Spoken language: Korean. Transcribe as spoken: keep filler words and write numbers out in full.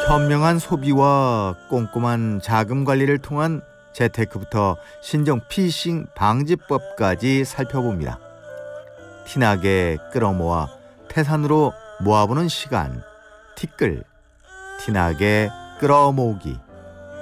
현명한 소비와 꼼꼼한 자금 관리를 통한 재테크부터 신종 피싱 방지법까지 살펴봅니다. 티나게 끌어모아 태산으로 모아보는 시간, 티끌, 티나게 끌어모으기.